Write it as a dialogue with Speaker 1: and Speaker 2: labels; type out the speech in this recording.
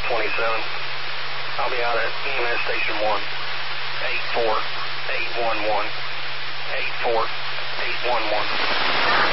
Speaker 1: I'll be out at EMS Station 1, 84811. 84811.